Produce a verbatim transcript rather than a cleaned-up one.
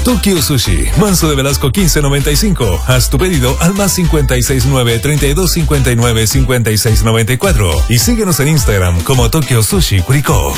Tokyo Sushi, Manso de Velasco quince noventa y cinco. Haz tu pedido al más cincuenta y seis nueve, treinta y dos cincuenta y nueve, cincuenta y seis noventa y cuatro. Y síguenos en Instagram como Tokyo Sushi Curicó.